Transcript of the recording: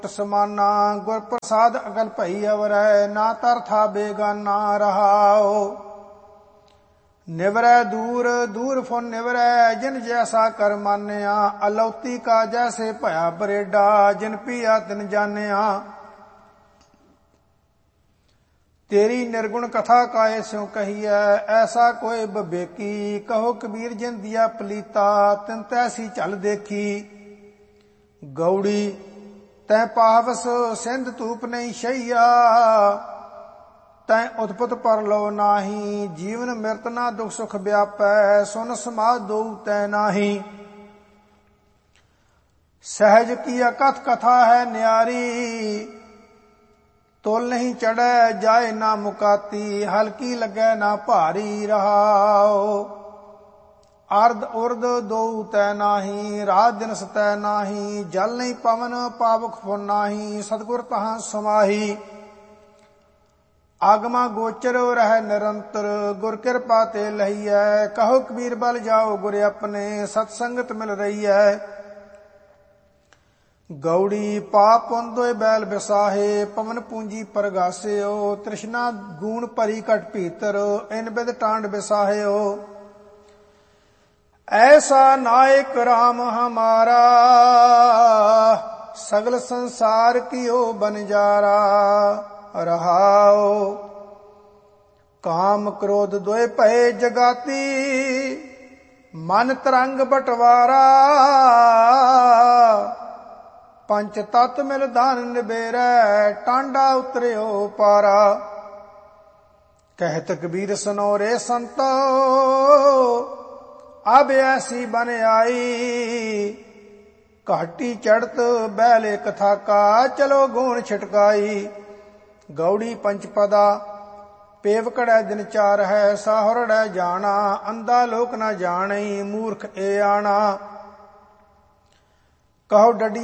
समाना गुर प्रसाद अगल भई अवरै ना तर था बेगाना रहाओ। निवरै दूर दूर फुन निवरै जिन जैसा कर मान्या अलौती का जैसे भया बरेडा जिन पिया तिन जानिया। तेरी निर्गुण कथा काए स्यों कहिए ऐसा कोई बबेकी कहो कबीर जिन दिया पलीता तिन तैसी चल देखी। गौड़ी तै पावस सिंध तूप नहीं शैया तै उत्पत पर लो नाही जीवन मृत ना दुख सुख व्यापै सुन समाज दो तै नाही। सहज की अकथ कथा है न्यारी तोल नहीं चढ़ै जाए ना मुकाती हल्की लगे ना भारी रहाओ। अर्ध उर्द दो तै नाही रात दिन सतै नाही जल नहीं पवन पावक फुन नाही सतगुर तहां समाही। आगमा गोचर रह निरंतर गुर कृपा ते लहिए कहो कबीर बल जाओ गुर अपने सत्संगत मिल रही है। गौड़ी पाप पुंदोय बैल बिसाहे पवन पूंजी परगासियो तृष्णा गूण भरी घट भीतर इन बिद टांड बिसाहियो। ऐसा नायक राम हमारा सगल संसार कियो बनजारा रहाओ। काम क्रोध दोए भय जगाती मन तरंग बटवारा पंच तत मिल दान निबेरै टांडा उतरियो पारा। कहत कबीर सुनो रे संतो अब ऐसी बन आई घाटी चढ़त बैल एक थाका चलो गुण छिटकाई। गौड़ी पंचपदा पेवकड़ै दिन चार है साहुरड़ै जाना अंधा लोक न जाने मूर्ख ए आना। कहो डडी